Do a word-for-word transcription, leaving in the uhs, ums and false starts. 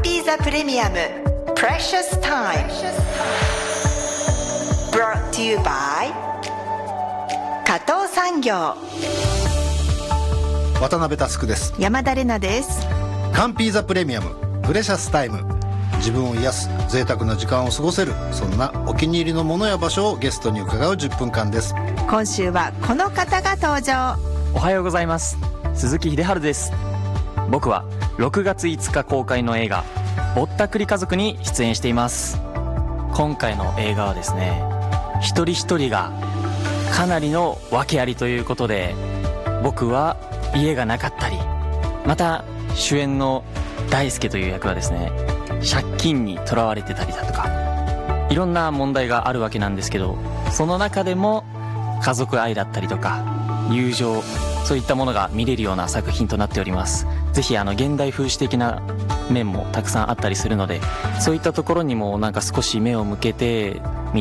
ンピーザプレミアム Precious Time Brought to you by 加藤産業。 渡辺佑です。 山田玲奈です。 カンピーザプレミアムプレシャスタイム、自分を癒す贅沢な時間を過ごせる、そんなお気に入りのものや場所をゲストに伺うじゅっぷんかんです。 今週はこの方が登場。 おはようございます。鈴木秀春です。僕はろくがついつか公開の映画ぼったくり家族に出演しています。今回の映画はですね、一人一人がかなりの訳ありということで、僕は家がなかったり、また主演の大輔という役はですね、借金にとらわれてたりだとか、いろんな問題があるわけなんですけど、その中でも家族愛だったりとか友情、そういったものが見れるような作品となっております。ぜひあの現代風刺的な面もたくさんあったりするので、そういったところにもなんか少し目を向けて